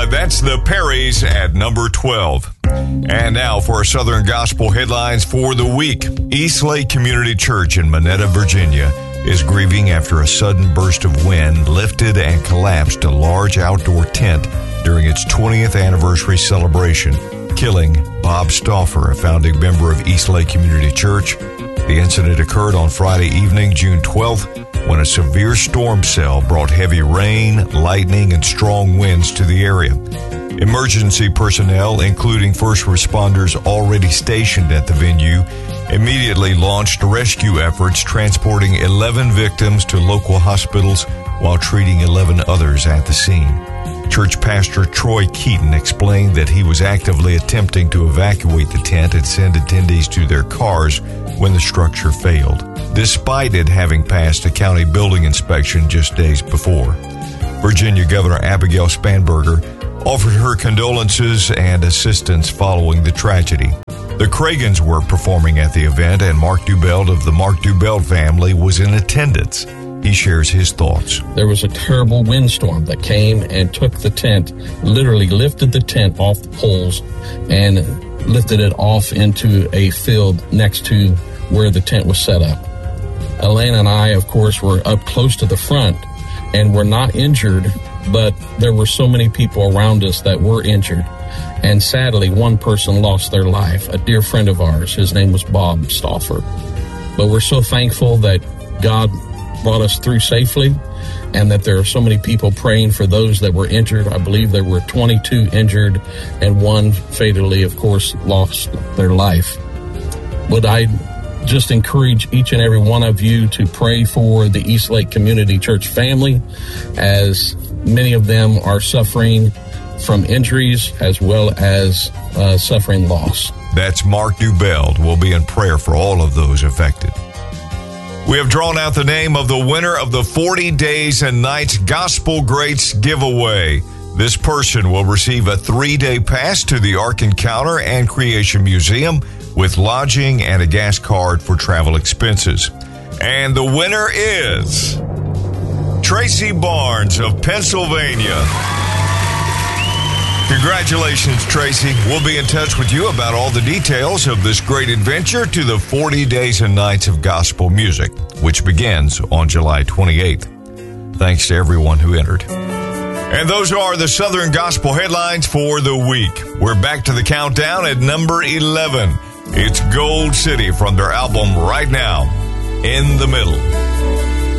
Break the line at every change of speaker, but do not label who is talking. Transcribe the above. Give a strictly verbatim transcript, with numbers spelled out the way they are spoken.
That's the Perrys at number twelve. And now for our Southern Gospel headlines for the week. Eastlake Community Church in Monetta, Virginia is grieving after a sudden burst of wind lifted and collapsed a large outdoor tent during its twentieth anniversary celebration, killing Bob Stauffer, a founding member of Eastlake Community Church. The incident occurred on Friday evening, June twelfth, when a severe storm cell brought heavy rain, lightning, and strong winds to the area. Emergency personnel, including first responders already stationed at the venue, immediately launched rescue efforts, transporting eleven victims to local hospitals while treating eleven others at the scene. Church pastor Troy Keaton explained that he was actively attempting to evacuate the tent and send attendees to their cars when the structure failed, despite it having passed a county building inspection just days before. Virginia Governor Abigail Spanberger offered her condolences and assistance following the tragedy. The Cragans were performing at the event, and Mark Dubeld of the Mark Dubeld family was in attendance. He shares his thoughts.
There was a terrible windstorm that came and took the tent, literally lifted the tent off the poles and lifted it off into a field next to where the tent was set up. Elaine and I, of course, were up close to the front and were not injured, but there were so many people around us that were injured. And sadly, one person lost their life, a dear friend of ours. His name was Bob Stauffer. But we're so thankful that God brought us through safely and that there are so many people praying for those that were injured. I believe there were twenty-two injured and one fatally, of course, lost their life. Would I just encourage each and every one of you to pray for the Eastlake Community Church family, as many of them are suffering from injuries as well as uh, suffering loss.
That's Mark Dubeld. We'll be in prayer for all of those affected. We have drawn out the name of the winner of the forty Days and Nights Gospel Greats giveaway. This person will receive a three-day pass to the Ark Encounter and Creation Museum with lodging and a gas card for travel expenses. And the winner is Tracy Barnes of Pennsylvania. Congratulations, Tracy. We'll be in touch with you about all the details of this great adventure to the forty Days and Nights of Gospel Music, which begins on July twenty-eighth. Thanks to everyone who entered. And those are the Southern Gospel headlines for the week. We're back to the countdown at number eleven. It's Gold City from their album Right Now, In the Middle.